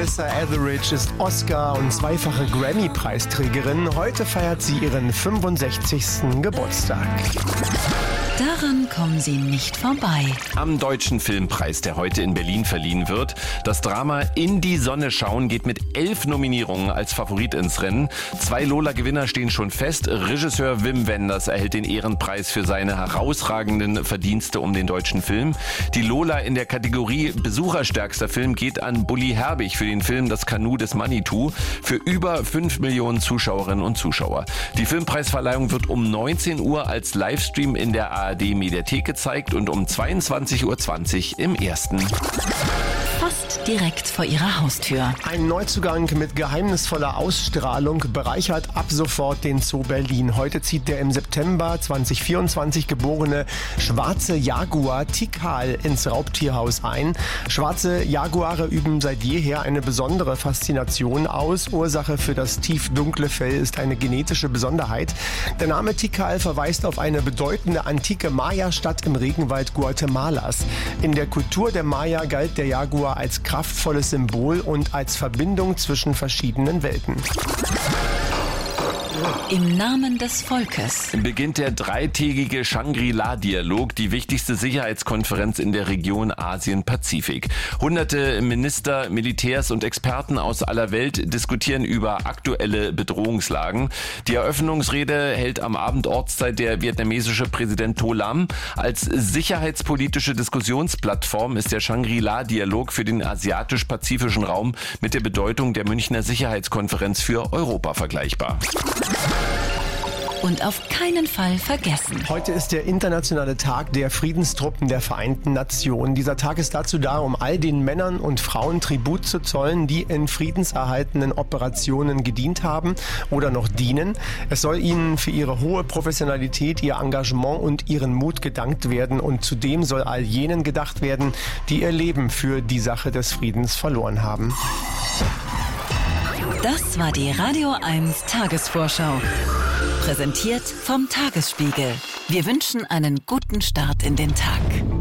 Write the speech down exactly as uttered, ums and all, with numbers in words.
Melissa Etheridge ist Oscar- und zweifache Grammy-Preisträgerin. Heute feiert sie ihren fünfundsechzigsten Geburtstag. Daran kommen Sie nicht vorbei. Am Deutschen Filmpreis, der heute in Berlin verliehen wird. Das Drama In die Sonne schauen geht mit elf Nominierungen als Favorit ins Rennen. Zwei Lola-Gewinner stehen schon fest. Regisseur Wim Wenders erhält den Ehrenpreis für seine herausragenden Verdienste um den deutschen Film. Die Lola in der Kategorie Besucherstärkster Film geht an Bully Herbig für den Film Das Kanu des Manitou für über fünf Millionen Zuschauerinnen und Zuschauer. Die Filmpreisverleihung wird um neunzehn Uhr als Livestream in der A R D-Mediathek gezeigt und um zweiundzwanzig Uhr zwanzig im Ersten. Fast direkt vor Ihrer Haustür. Ein Neuzugang mit geheimnisvoller Ausstrahlung bereichert ab sofort den Zoo Berlin. Heute zieht der im September zweitausendvierundzwanzig geborene schwarze Jaguar Tikal ins Raubtierhaus ein. Schwarze Jaguare üben seit jeher eine besondere Faszination aus. Ursache für das tiefdunkle Fell ist eine genetische Besonderheit. Der Name Tikal verweist auf eine bedeutende antike Maya-Stadt im Regenwald Guatemalas. In der Kultur der Maya galt der Jaguar als kraftvolles Symbol und als Verbindung zwischen verschiedenen Welten. Im Namen des Volkes beginnt der dreitägige Shangri-La-Dialog, die wichtigste Sicherheitskonferenz in der Region Asien-Pazifik. Hunderte Minister, Militärs und Experten aus aller Welt diskutieren über aktuelle Bedrohungslagen. Die Eröffnungsrede hält am Abend Ortszeit der vietnamesische Präsident To Lam. Als sicherheitspolitische Diskussionsplattform ist der Shangri-La-Dialog für den asiatisch-pazifischen Raum mit der Bedeutung der Münchner Sicherheitskonferenz für Europa vergleichbar. und auf keinen Fall vergessen. Heute ist der internationale Tag der Friedenstruppen der Vereinten Nationen. Dieser Tag ist dazu da, um all den Männern und Frauen Tribut zu zollen, die in friedenserhaltenden Operationen gedient haben oder noch dienen. Es soll ihnen für ihre hohe Professionalität, ihr Engagement und ihren Mut gedankt werden. Und zudem soll all jenen gedacht werden, die ihr Leben für die Sache des Friedens verloren haben. Das war die Radio eins Tagesvorschau. Präsentiert vom Tagesspiegel. Wir wünschen einen guten Start in den Tag.